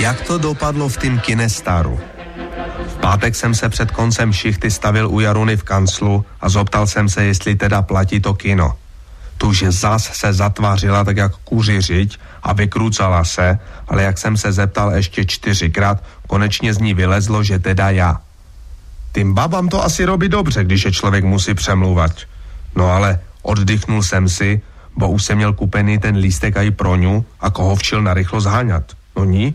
Jak to dopadlo v tým Kinestaru? V pátek jsem se před koncem šichty stavil u Jaruny v kanclu a zoptal jsem se, jestli teda platí to kino. Tuž zas se zatvářila tak jak kuři řiď a vykrucala se, ale jak jsem se zeptal ještě 4krát, konečně z ní vylezlo, že teda já. Tým babám to asi robí dobře, když je člověk musí přemluvat. No ale oddychnul jsem si, bo už jsem měl kupený ten lístek aj pro ňu a koho včil narychlo zháňat. No ní?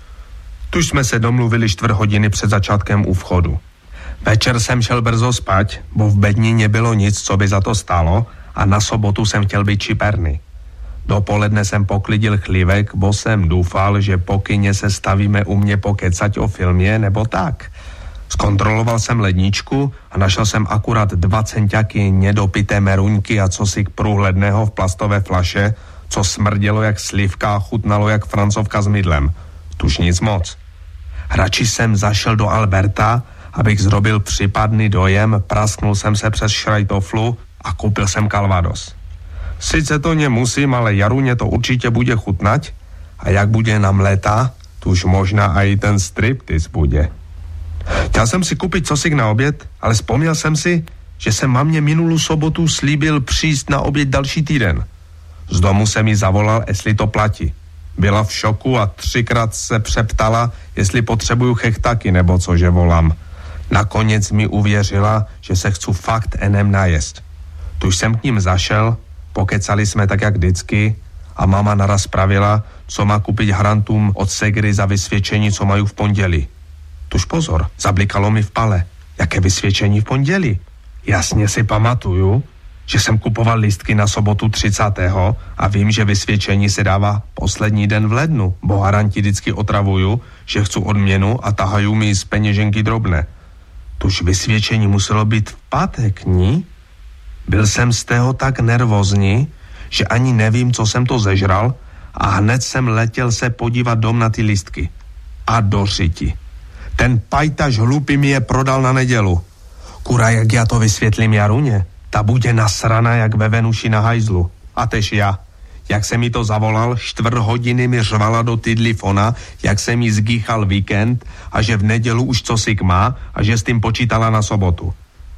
Tuž jsme se domluvili 4 hodiny před začátkem u vchodu. Večer jsem šel brzo spať, bo v bedni nebylo nic, co by za to stálo, a na sobotu jsem chtěl být čiperný. Dopoledne jsem poklidil chlívek, bo jsem doufal, že po kině se stavíme u mě pokecať o filmě nebo tak. Zkontroloval jsem ledničku a našel jsem akurát 2 centiaky nedopité meruňky a cosi průhledného v plastové flaše, co smrdělo jak slivka a chutnalo jak francovka s mydlem. Tuž nic moc. Radši jsem zašel do Alberta, abych zrobil případný dojem, prasknul jsem se přes šrajtoflu a koupil jsem Calvados. Sice to nemusím, ale Jaruně to určitě bude chutnať a jak bude namletá, tuž možná i ten striptease bude. Chtěl jsem si koupit cosik na oběd, ale vzpomněl jsem si, že jsem mamě minulou sobotu slíbil přijít na oběd další týden. Z domu jsem jí zavolal, jestli to platí. Byla v šoku a 3krát se přeptala, jestli potřebuju chechtaky nebo cože volám. Nakonec mi uvěřila, že se chci fakt enem najest. Tuž jsem k ním zašel, pokecali jsme tak jak vždycky a mama naraz pravila, co má koupit hrantům od Segry za vysvědčení, co mají v pondělí. Tuž pozor, zablikalo mi v pale. Jaké vysvědčení v pondělí? Jasně si pamatuju, že jsem kupoval lístky na sobotu 30. a vím, že vysvědčení se dává poslední den v lednu, bo haranti vždycky otravuju, že chci odměnu a tahají mi z peněženky drobné. Tuž vysvědčení muselo být v pátek, ní? Byl jsem z toho tak nervózní, že ani nevím, co jsem to zežral a hned jsem letěl se podívat dom na ty lístky. A do řiti. Ten pajtaž hlupý mi je prodal na nedělu. Kura, jak já to vysvětlím Jaruně? Ta bude nasraná jak ve Venuši na hajzlu. A tež já. Jak jsem mi to zavolal, 4 hodiny mi řvala do tidlifona, jak jsem jí zgýchal víkend a že v nedělu už cosik má a že s tím počítala na sobotu.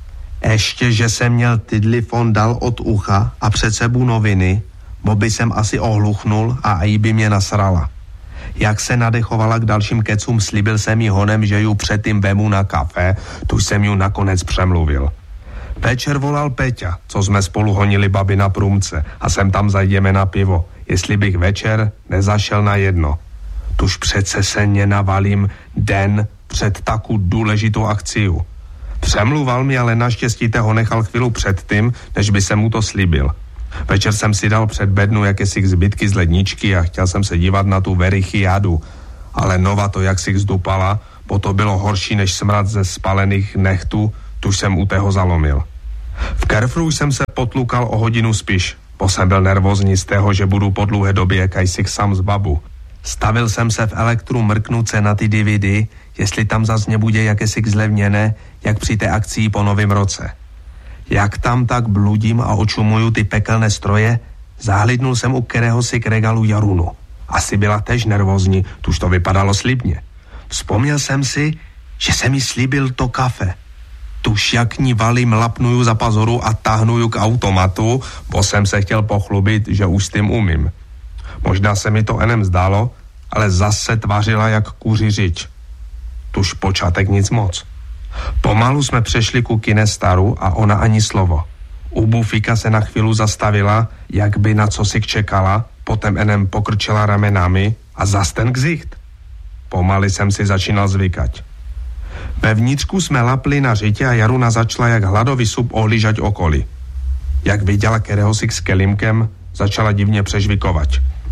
Ještě, že jsem měl tidlifon dal od ucha a před sebou noviny, bo by jsem asi ohluchnul a i by mě nasrala. Jak se nadechovala k dalším kecům, slíbil jsem jí honem, že ju předtím vemu na kafe, tuž jsem ju nakonec přemluvil. Večer volal Peťa, co jsme spolu honili babi na průmce a sem tam zajdeme na pivo, jestli bych večer nezašel na jedno. Tuž přece se nenavalím den před taku důležitou akciu. Přemluval mi, ale naštěstí ho nechal chvíli předtím, než by se mu to slíbil. Večer jsem si dal před bednu jakési zbytky z ledničky a chtěl jsem se dívat na tu verichiádu, ale Nova to jak si zdupala, bo to bylo horší než smrad ze spalených nechtů, tuž jsem u tého zalomil. V Carrefouru jsem se potlukal o hodinu spíš, bo jsem byl nervózní z toho, že budu po dlouhé době kajsik sám z babu. Stavil jsem se v Elektru mrknout se na ty DVD, jestli tam zas nebude jakési zlevněné, jak při té akcii po novém roce. Jak tam tak bludím a očumuju ty pekelné stroje, zahlídnul jsem u kteréhosi k regalu Jarunu. Asi byla tež nervózní, tuž to vypadalo slibně. Vzpomněl jsem si, že jsem jí slíbil to kafe. Tuž jak ní valím, lapnuju za pazoru a tahnuju k automatu, bo jsem se chtěl pochlubit, že už s tím umím. Možná se mi to enem zdálo, ale zase tvařila jak kuři řič. Tuž počátek nic moc. Pomalu jsme přešli ku Kinestaru a ona ani slovo. U bufíka se na chvíli zastavila, jak by na cosi čekala, potom enem pokrčila ramenami a zas ten ksicht. Pomaly jsem si začínal zvykať. Ve vnitřku jsme lapli na řitě a Jaruna začala jak hladový sup ohlížať okolí. Jak viděla kerehosi s kelímkem, začala divně přežvikovat.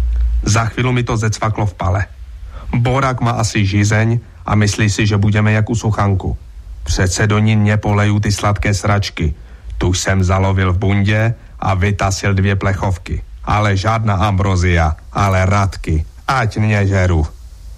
Za chvíli mi to zecvaklo v pale. Borák má asi žízeň a myslí si, že budeme jak u suchanku. Přece do ní nepoleju ty sladké sračky. Tuž jsem zalovil v bundě a vytasil 2 plechovky. Ale žádná ambrozia, ale radky. Ať nežeru.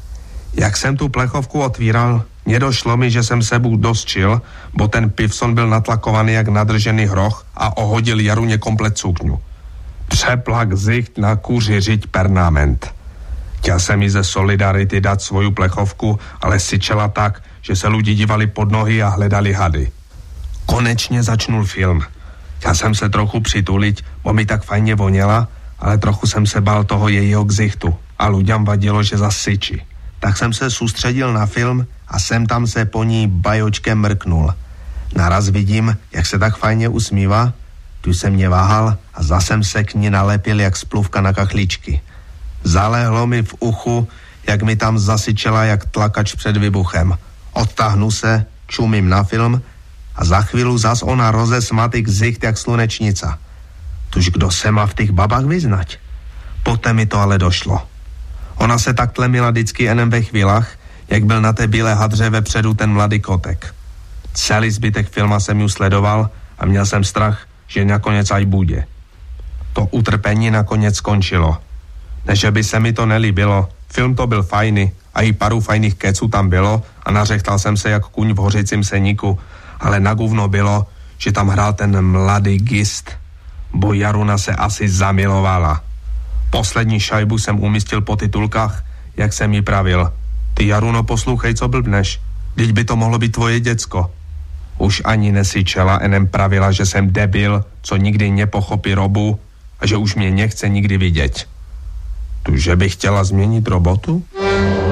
Jak jsem tu plechovku otvíral, nedošlo mi, že jsem sebou dostčil, bo ten pivson byl natlakovaný jak nadržený hroch a ohodil Jaruně komplet cukňu. Přeplak zicht na kuři řiď pernáment. Chtěl jsem jí ze solidarity dát svoju plechovku, ale syčela tak, že se lidi dívali pod nohy a hledali hady. Konečně začnul film. Chtěl jsem se trochu přitulit, bo mi tak fajně voněla, ale trochu jsem se bál toho jejího ksichtu a ľuďam vadilo, že zasyčí. Tak jsem se soustředil na film a sem tam se po ní bajočkem mrknul. Naraz vidím, jak se tak fajně usmívá, tu jsem mě váhal a zase se k ní nalepil jak spluvka na kachličky. Zalehlo mi v uchu, jak mi tam zasyčela jak tlakač před vybuchem. Odtáhnu se, čumím na film a za chvíli zas ona rozesmatý ksicht jak slunečnica. Tuž kdo se má v těch babách vyznať? Poté mi to ale došlo. Ona se tak tlemila vždycky jenom ve chvílách, jak byl na té bílé hadře vepředu ten mladý kotek. Celý zbytek filma jsem ju sledoval a měl jsem strach, že nakonec aj bude. To utrpení nakonec skončilo. Než by se mi to nelíbilo, film to byl fajný a i paru fajných keců tam bylo a nařechtal jsem se jak kuň v hořícím seníku, ale na guvno bylo, že tam hrál ten mladý Gist, bo Jaruna se asi zamilovala. Poslední šajbu jsem umístil po titulkách, jak jsem jí pravil. Ty, Jaruno, poslouchej, co blbneš. Vždyť by to mohlo být tvoje děcko. Už ani nesyčela, enem pravila, že jsem debil, co nikdy nepochopí robu a že už mě nechce nikdy vidět. Tu, že bych chtěla změnit robotu?